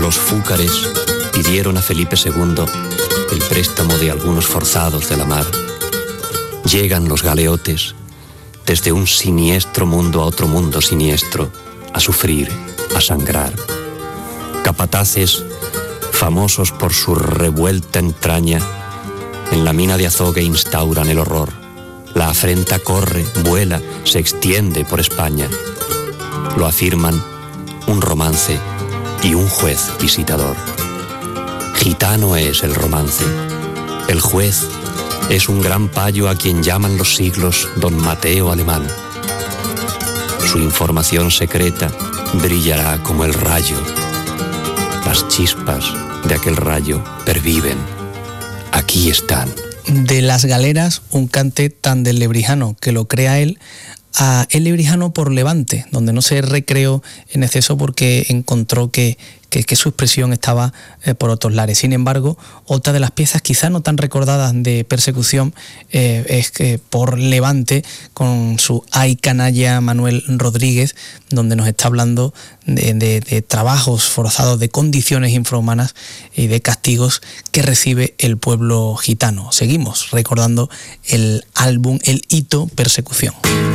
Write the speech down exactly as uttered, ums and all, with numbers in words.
Los fúcares pidieron a Felipe segundo el préstamo de algunos forzados de la mar. Llegan los galeotes desde un siniestro mundo a otro mundo siniestro, a sufrir, a sangrar. Capataces famosos por su revuelta entraña, en la mina de Azogue instauran el horror. La afrenta corre, vuela, se extiende por España. Lo afirman un romance y un juez visitador. Gitano es el romance. El juez es un gran payo a quien llaman los siglos Don Mateo Alemán. Su información secreta brillará como el rayo. Las chispas de aquel rayo perviven. Aquí están. De las galeras, un cante tan del Lebrijano, que lo crea él, a El Lebrijano por Levante, donde no se recreó en exceso porque encontró que, que, que su expresión estaba eh, por otros lares. Sin embargo, otra de las piezas quizá no tan recordadas de persecución eh, es que por Levante, con su Ay canalla Manuel Rodríguez, donde nos está hablando de, de, de trabajos forzados, de condiciones infrahumanas y de castigos que recibe el pueblo gitano. Seguimos recordando el álbum El Hito Persecución.